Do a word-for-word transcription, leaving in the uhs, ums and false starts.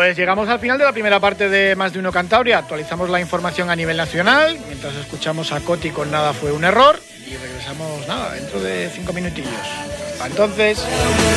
Pues llegamos al final de la primera parte de Más de Uno Cantabria. Actualizamos la información a nivel nacional, mientras escuchamos a Coti con Nada fue un error, y regresamos, nada, dentro de cinco minutillos. Hasta entonces...